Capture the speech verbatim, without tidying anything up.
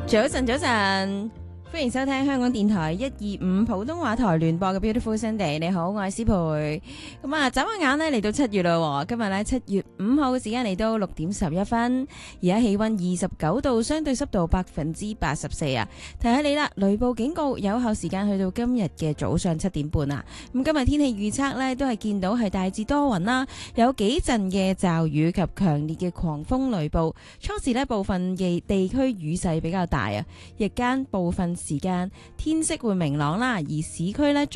早晨，早晨，歡迎收聽香港電台一二五普通話台聯播嘅 Beautiful Sunday。你好，我係思培。咁啊，眨下眼呢嚟到七月啦，今日呢七月五號嘅時間嚟到六點十一分，而家氣溫二十九度，相對濕度百分之八十四啊。提下你啦，雷暴警告有效時間去到今日嘅早上七點半啊。咁今日天氣預測呢都係見到係大致多雲啦，有幾陣嘅驟雨及強烈嘅狂風雷暴。初時呢部分嘅地區雨勢比較大啊，日間部分時間天色會明朗啦，而市區呢